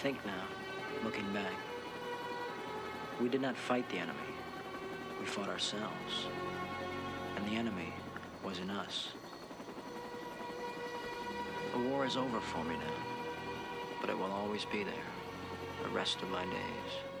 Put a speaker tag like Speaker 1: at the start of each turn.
Speaker 1: think now, looking back, we did not fight the enemy. We fought ourselves. And the enemy was in us. The war is over for me now, but it will always be there, the rest of my days.